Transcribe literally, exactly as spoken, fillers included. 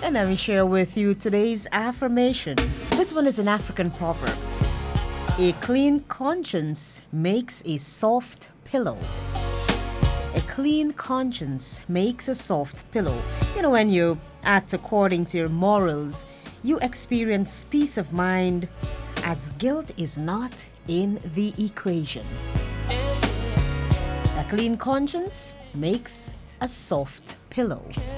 And let me share with you today's affirmation. This one is an African proverb. A clean conscience makes a soft pillow. A clean conscience makes a soft pillow. You know, when you act according to your morals, you experience peace of mind as guilt is not in the equation. A clean conscience makes a soft pillow.